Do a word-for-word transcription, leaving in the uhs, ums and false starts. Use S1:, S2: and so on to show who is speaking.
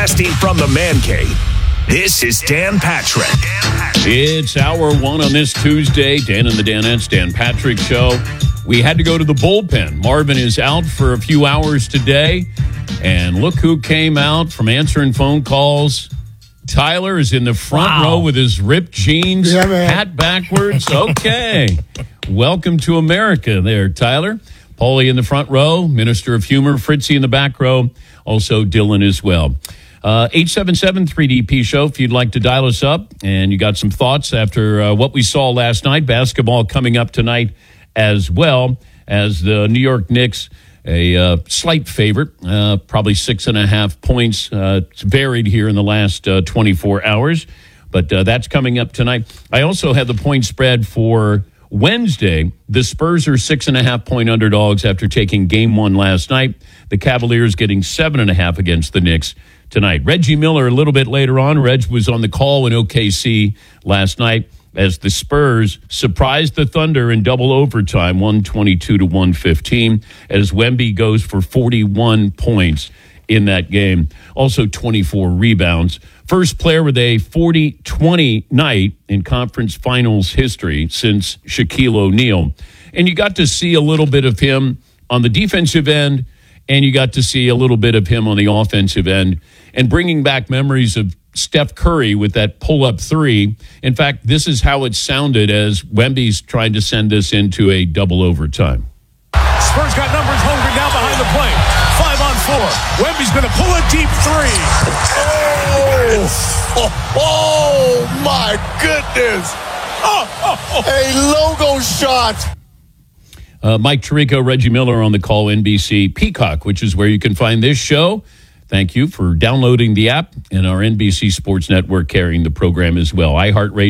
S1: Broadcasting from the Man Cave, this is Dan Patrick.
S2: It's hour one on this Tuesday. Dan and the Danettes, Dan Patrick Show. We had to go to the bullpen. Marvin is out for a few hours today. And look who came out from answering phone calls. Tyler is in the front wow. row with his ripped jeans, yeah, hat backwards. Okay. Welcome to America there, Tyler. Paulie in the front row, Minister of Humor, Fritzy in the back row, also Dylan as well. Uh, eight seven seven three D P show if you'd like to dial us up and you got some thoughts after uh, what we saw last night. Basketball coming up tonight as well as the New York Knicks, a uh, slight favorite, uh, probably six and a half points. Uh, it's varied here in the last uh, twenty-four hours, but uh, that's coming up tonight. I also have the point spread for Wednesday. The Spurs are six and a half point underdogs after taking game one last night. The Cavaliers getting seven and a half against the Knicks tonight. Reggie Miller a little bit later on. Reg was on the call in O K C last night as the Spurs surprised the Thunder in double overtime, one twenty-two to one fifteen, as Wemby goes for forty-one points in that game. Also twenty-four rebounds. First player with a forty twenty night in conference finals history since Shaquille O'Neal. And you got to see a little bit of him on the defensive end, and you got to see a little bit of him on the offensive end, and bringing back memories of Steph Curry with that pull-up three. In fact, this is how it sounded as Wemby's trying to send us into a double overtime.
S3: Spurs got numbers hungry now behind the plate. Five on four. Wemby's going to pull a deep three.
S4: Oh, oh, oh my goodness. Oh, oh, oh. A logo shot.
S2: Uh, Mike Tirico, Reggie Miller on the call, N B C Peacock, which is where you can find this show. Thank you for downloading the app and our N B C Sports Network carrying the program as well. iHeartRadio.